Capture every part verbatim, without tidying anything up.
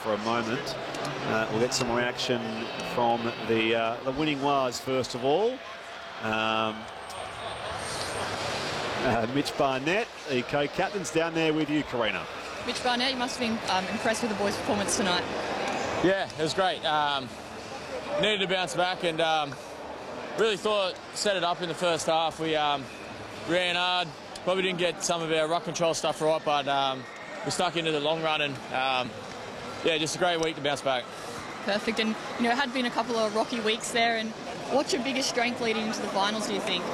for a moment. Uh, we'll get some reaction from the uh, the winning Waz first of all. Um, uh, Mitch Barnett, the co-captain's down there with you, Karina. Mitch Barnett, you must have been um, impressed with the boys' performance tonight. Yeah, it was great. Um, needed to bounce back and um, really thought set it up in the first half. We um, ran hard, probably didn't get some of our ruck control stuff right, but um, we stuck into the long run and um, yeah, just a great week to bounce back. Perfect, and you know, it had been a couple of rocky weeks there, and what's your biggest strength leading into the finals, do you think?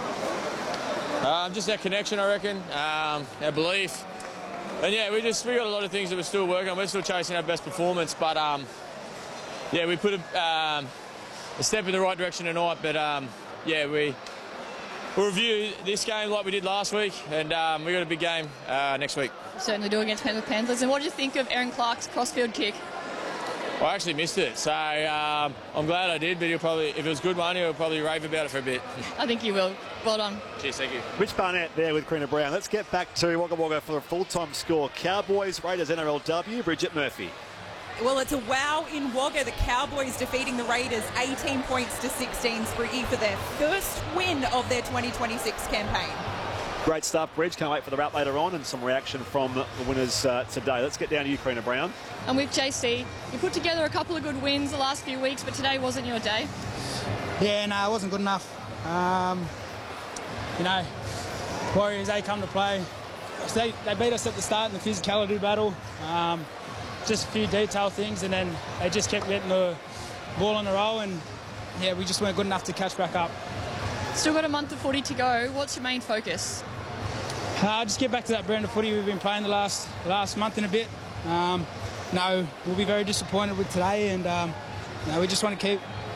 Um, just our connection, I reckon, um, our belief. And yeah, we just we got a lot of things that we're still working on. We're still chasing our best performance, but um, yeah, we put a, um, a step in the right direction tonight. But um, yeah, we we'll review this game like we did last week, and um, we got a big game uh, next week. Certainly do against Penrith Panthers. And what did you think of Aaron Clark's crossfield kick? Well, I actually missed it, so um, I'm glad I did. But he'll probably, if it was a good one, he'll probably rave about it for a bit. I think you will. Well done. Cheers, thank you. Mitch Barnett there with Karina Brown. Let's get back to Wagga Wagga for a full-time score. Cowboys, Raiders, N R L W. Bridget Murphy. Well, it's a wow in Wagga. The Cowboys defeating the Raiders eighteen points to sixteen, Spriggy, for their first win of their twenty twenty-six campaign. Great stuff, Bridge. Can't wait for the wrap later on and some reaction from the winners uh, today. Let's get down to you, Karina Brown. And with J C, you put together a couple of good wins the last few weeks, but today wasn't your day. Yeah, no, it wasn't good enough. Um, you know, Warriors, they come to play. They, they beat us at the start in the physicality battle. Um, just a few detail things, and then they just kept getting the ball on the roll, and yeah, we just weren't good enough to catch back up. Still got a month of footy to go. What's your main focus? Uh, just get back to that brand of footy we've been playing the last last month and a bit. Um, no, we'll be very disappointed with today, and um, you know, we just want to keep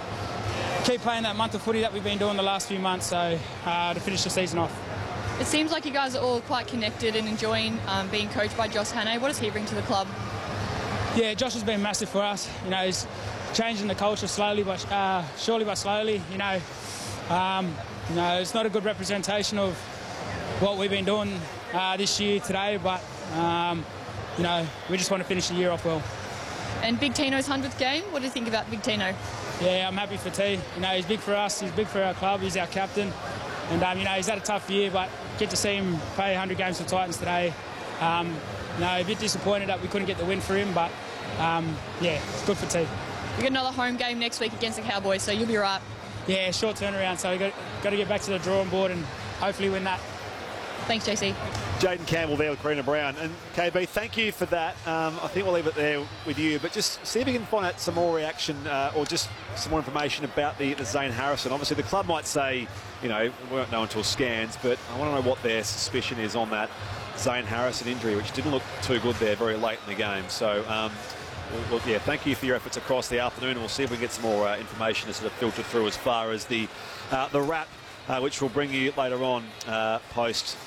keep playing that month of footy that we've been doing the last few months, so uh, to finish the season off. It seems like you guys are all quite connected and enjoying um, being coached by Josh Hannay. What does he bring to the club? Yeah, Josh has been massive for us. You know, he's changing the culture slowly, but uh, surely but slowly. You know, um, you know, it's not a good representation of what we've been doing uh, this year today, but um, you know, we just want to finish the year off well. And Big Tino's hundredth game, what do you think about Big Tino? Yeah, I'm happy for T. You know, he's big for us, he's big for our club, he's our captain, and um, you know, he's had a tough year, but get to see him play one hundred games for Titans today. Um, you know, a bit disappointed that we couldn't get the win for him, but um, yeah, it's good for T. We got another home game next week against the Cowboys, so you'll be right. Yeah, short turnaround, so we've got, got to get back to the drawing board and hopefully win that. Thanks, J C. Jaden Campbell there with Karina Brown. And K B, thank you for that. Um, I think we'll leave it there with you, but just see if you can find out some more reaction uh, or just some more information about the, the Zane Harrison. Obviously, the club might say, you know, we won't know until scans, but I want to know what their suspicion is on that Zane Harrison injury, which didn't look too good there very late in the game. So, um, well, yeah, thank you for your efforts across the afternoon, and we'll see if we can get some more uh, information to sort of filter through as far as the, uh, the wrap, uh, which we'll bring you later on uh, post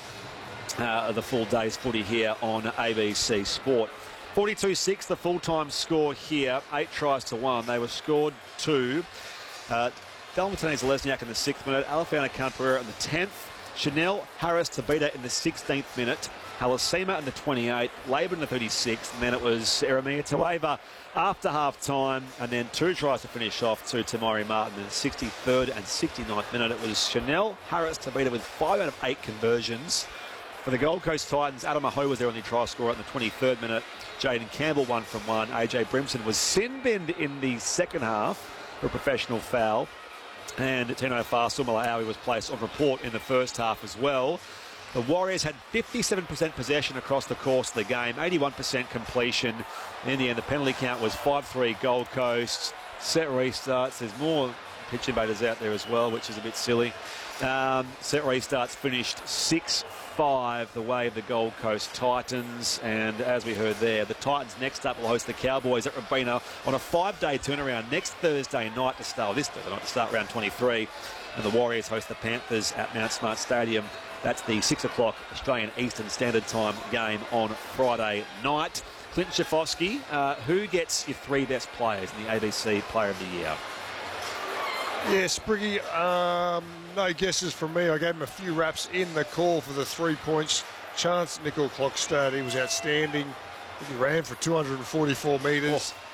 Uh, the full day's footy here on A B C Sport. forty-two six, the full-time score here. Eight tries to one. They were scored two. Uh, Dalmatinez-Lesniak in the sixth minute. Alefana Campera in the tenth. Chanel Harris-Tabita in the sixteenth minute. Halasima in the twenty-eighth. Laban in the thirty-sixth. And then it was Eremia Tueva after half-time. And then two tries to finish off to Tamari Martin in the sixty-third and sixty-ninth minute. It was Chanel Harris-Tabita with five out of eight conversions. For the Gold Coast Titans, Adam Aho was their only try scorer in the twenty-third minute. Jaden Campbell one from one. A J Brimson was sin-binned in the second half for a professional foul. And Tino Fa'asuamaleaui was placed on report in the first half as well. The Warriors had fifty-seven percent possession across the course of the game, eighty-one percent completion. In the end, the penalty count was five three Gold Coast. Set restarts. There's more pitch invaders out there as well, which is a bit silly. Um, set restarts finished six five the way of the Gold Coast Titans, and as we heard there, the Titans next up will host the Cowboys at Robina on a five-day turnaround next Thursday night to start, this Thursday night to start round twenty-three, and the Warriors host the Panthers at Mount Smart Stadium. That's the six o'clock Australian Eastern Standard Time game on Friday night. Clint Schifofsky, uh, who gets your three best players in the A B C Player of the Year? Yeah, Spriggy, um, no guesses from me. I gave him a few raps in the call for the three points. Chance Nickel Clockstad, he was outstanding. He ran for two hundred forty-four metres.